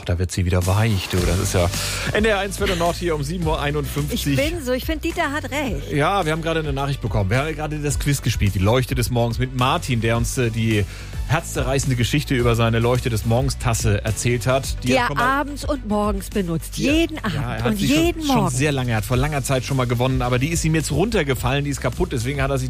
da wird sie wieder weich, du. Das ist ja NDR 1 Viertel Nord hier um 7.51 Uhr. Ich finde, Dieter hat recht. Ja, wir haben gerade eine Nachricht bekommen. Wir haben gerade das Quiz gespielt, die Leuchte des Morgens mit Martin, der uns die herzzerreißende Geschichte über seine Leuchte des Morgens Tasse erzählt hat. Die er abends und morgens benutzt. Jeden Abend er hat und sie jeden Morgen. Schon sehr lange, er hat vor langer Zeit schon mal gewonnen, aber die ist ihm jetzt runtergefallen, die ist kaputt, deswegen hat er sich